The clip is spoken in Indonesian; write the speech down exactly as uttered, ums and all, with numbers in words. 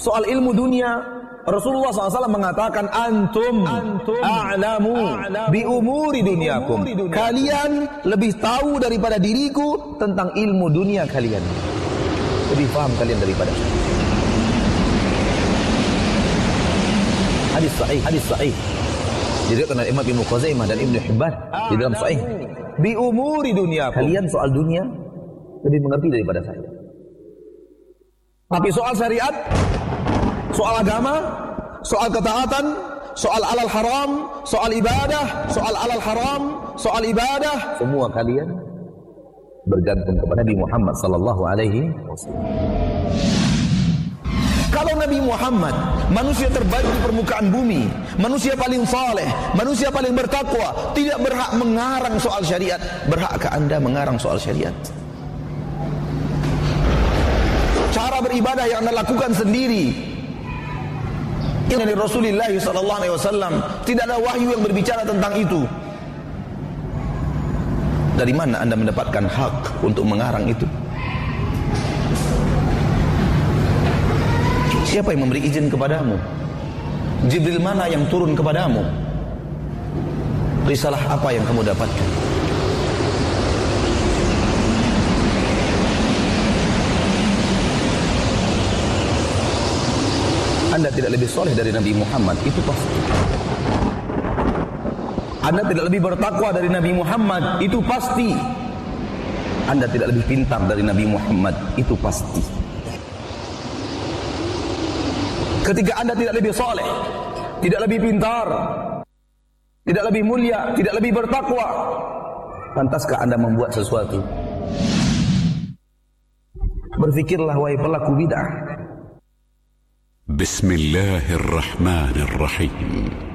soal ilmu dunia, Rasulullah shallallahu alaihi wasallam mengatakan antum, antum a'lamu bi umuri dunyakum. Kalian lebih tahu daripada diriku tentang ilmu dunia kalian. Lebih paham kalian daripada saya. Hadis sahih, hadis sahih. Diriwayatkan oleh Imam Ibnu Khuzaimah dan Ibnu Hibban di dalam sahih. Bi umuri dunyakum. Kalian soal dunia lebih mengerti daripada saya. Tapi soal syariat, soal agama, soal ketaatan, soal alal haram, soal ibadah, soal alal haram, soal ibadah, semua kalian bergantung kepada Nabi Muhammad sallallahu alaihi wasallam. Kalau Nabi Muhammad, manusia terbaik di permukaan bumi, manusia paling saleh, manusia paling bertakwa, tidak berhak mengarang soal syariat, berhakkah Anda mengarang soal syariat? Cara beribadah yang Anda lakukan sendiri ini dari Rasulullah sallallahu alaihi wasallam, tidak ada wahyu yang berbicara tentang itu. Dari mana Anda mendapatkan hak untuk mengarang itu? Siapa yang memberi izin kepadamu? Jibril mana yang turun kepadamu? Risalah apa yang kamu dapatkan? Anda tidak lebih soleh dari Nabi Muhammad, itu pasti. Anda tidak lebih bertakwa dari Nabi Muhammad, itu pasti. Anda tidak lebih pintar dari Nabi Muhammad, itu pasti. Ketika Anda tidak lebih soleh, tidak lebih pintar, tidak lebih mulia, tidak lebih bertakwa, pantaskah Anda membuat sesuatu? Berfikirlah wahai pelaku bid'ah. Bismillahirrahmanirrahim.